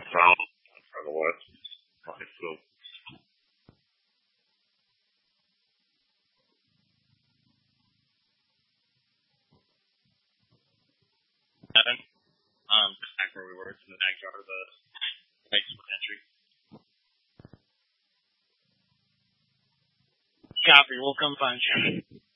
foul for the West. Right, so. Evan, just back where we were, it's in the backyard of the basement entry. Copy, we'll come find you.